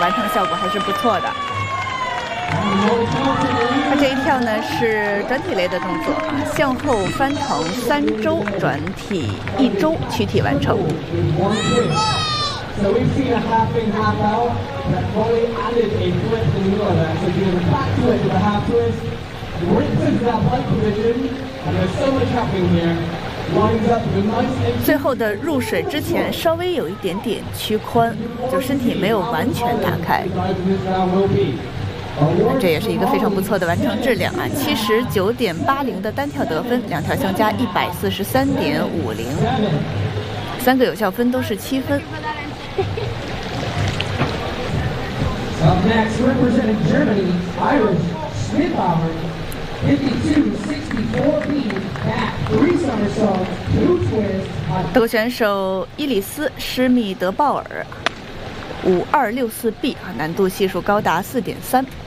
完成效果还是不错的。它这一跳呢是转体类的动作啊，向后翻腾3周，转体1周，躯体完成。最后的入水之前稍微有一点点屈髋，就身体没有完全打开。这也是一个非常不错的完成质量啊！79.80的单跳得分，2跳相加143.50，3个有效分都是7分。德国选手伊里斯·施密德鲍尔，5264B 啊，难度系数高达4.3。